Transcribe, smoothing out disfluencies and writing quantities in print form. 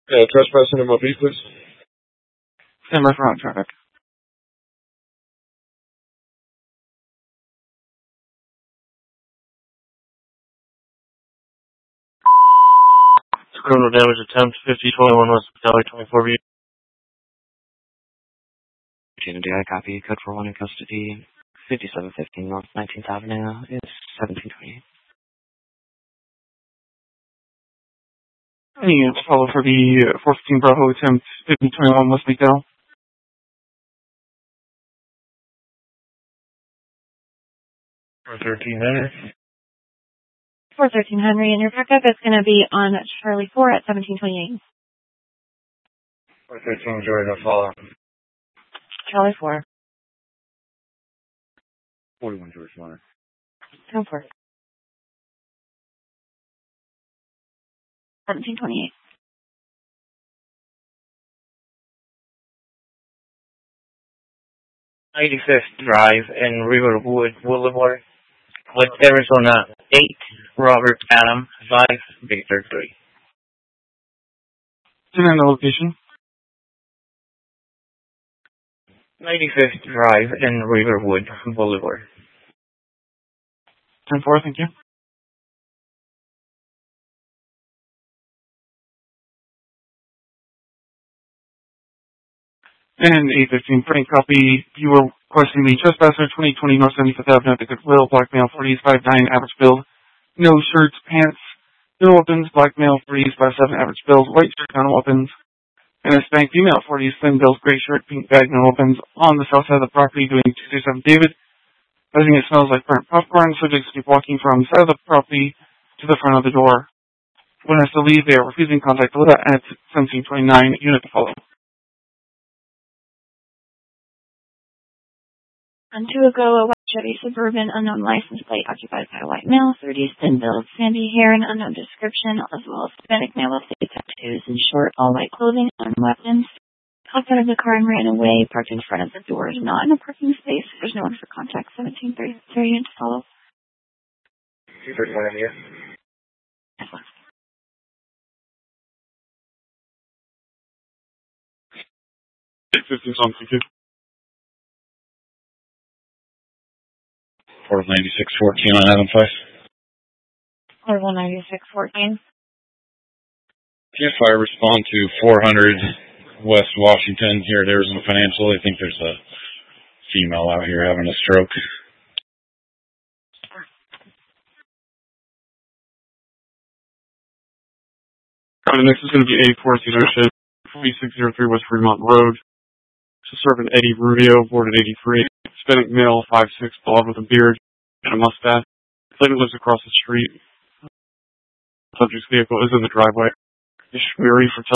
Trespassing in MOP, please. Stand by for on traffic. Criminal damage attempt 5021 West Valley 24B. Unity, I copy. Code for 1 in custody. 5715 North 19th Avenue is 1728. Any follow for the 415 Bravo attempt 5021 West McDowell. 413 Henry. 413 Henry, and your backup is going to be on Charlie 4 at 1728. 413 Joy, no follow. Charlie 4. 41 George Warner. Go for it. 1728. Drive in Riverwood Boulevard, with Arizona 8, Robert Adam 5, Victor 3. And the location. 95th Drive in Riverwood Boulevard. 10-4, thank you. And 815, Frank, copy. You were requesting the trespasser 2020 North 75th Avenue at the Goodwill, black male, 40s, 5'9", average build. No shirts, pants, no weapons, black male, 40s, 5'7", average build, white shirt, no weapons. And a Hispanic female, 40s, thin build, gray shirt, pink bag, no weapons, on the south side of the property doing 237 David. I think it smells like burnt popcorn. Subjects keep walking from the side of the property to the front of the door. When has to leave, they are refusing contact with at 1729, unit to follow. On 2 ago, a white Chevy Suburban, unknown license plate, occupied by a white male, 30s, thin build, sandy hair, and unknown description, as well as Hispanic male with face tattoos and short, all-white clothing, and weapons. Hopped out of the car and ran away, parked in front of the doors, not in a parking space. There's no one for contact. 1733 unit to follow. 231 in here. Yes, sir. Existing on ticket. 49614 on Adam 5. Or 19614. If I respond to 400 West Washington here at Arizona Financial, I think there's a female out here having a stroke. Next is going to be A4 Cedar 4603 West Fremont Road. To serve an Eddie Rubio, boarded 83. Hispanic male, 5'6", blonde with a beard and a mustache. Lady lives across the street. Subject's vehicle is in the driveway. Is weary for